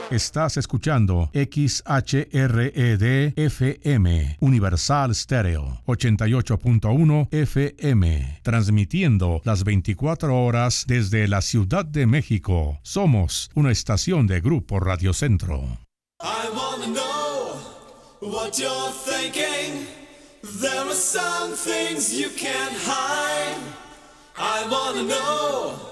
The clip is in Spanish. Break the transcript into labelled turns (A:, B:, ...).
A: Estás escuchando XHRED FM, Universal Stereo, 88.1 FM, transmitiendo las 24 horas desde la Ciudad de México. Somos una estación de Grupo Radio Centro.
B: I wanna know what you're thinking. There are some things you can't hide. I wanna know